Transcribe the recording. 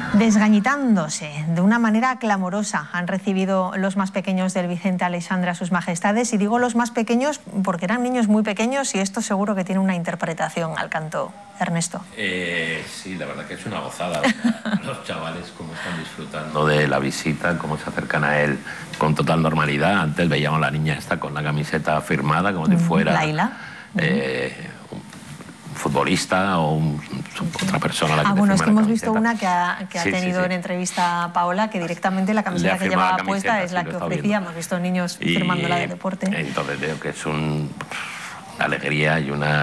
Desgañitándose de una manera clamorosa han recibido los más pequeños del Vicente Aleixandre a sus majestades, y digo los más pequeños porque eran niños muy pequeños, y esto seguro que tiene una interpretación al canto. Ernesto. Sí, la verdad que es una gozada. Los chavales cómo están disfrutando de la visita, cómo se acercan a él con total normalidad. Antes veíamos a la niña esta con la camiseta firmada como si fuera Laila. Un futbolista o otra persona a la que Bueno, es que hemos visto camiseta. una que ha tenido en entrevista a Paola, que directamente la camiseta que llevaba puesta es la que ofrecía. Hemos visto niños firmándola de deporte. Entonces veo que es una alegría y una